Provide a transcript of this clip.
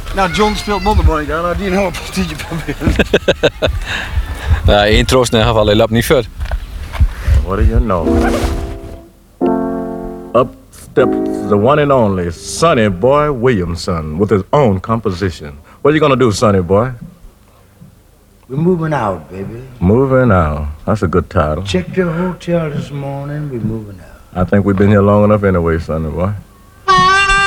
Nou, John speelt motorbike, nou die een hoop partijtje proberen. Nou, één troost in ieder geval, hij loopt niet ver. What do you know? Up steps the one and only Sonny Boy Williamson with his own composition. What you gonna do, Sonny Boy? We're moving out, baby. Moving out. That's a good title. Checked your hotel this morning. We're moving out. I think we've been here long enough anyway, Sonny Boy.